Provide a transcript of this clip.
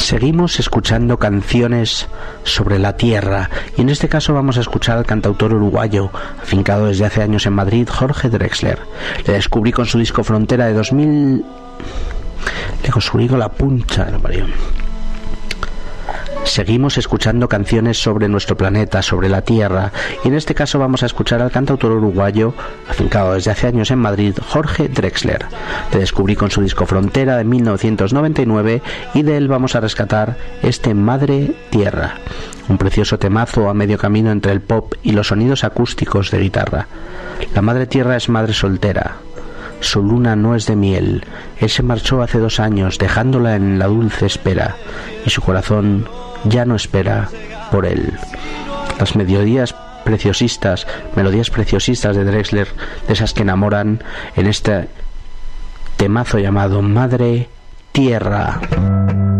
Seguimos escuchando canciones sobre la tierra y en este caso vamos a escuchar al cantautor uruguayo, afincado desde hace años en Madrid, Jorge Drexler. Le descubrí con su disco Frontera de 2000... Le descubrí con la puncha de la parión. Seguimos escuchando canciones sobre nuestro planeta, sobre la Tierra, y en este caso vamos a escuchar al cantautor uruguayo, afincado desde hace años en Madrid, Jorge Drexler. Le descubrí con su disco Frontera de 1999 y de él vamos a rescatar este Madre Tierra, un precioso temazo a medio camino entre el pop y los sonidos acústicos de guitarra. La Madre Tierra es madre soltera. Su luna no es de miel. Él se marchó hace 2 años, dejándola en la dulce espera, y su corazón ya no espera por él. Las melodías preciosistas de Drexler, de esas que enamoran, en este temazo llamado Madre Tierra.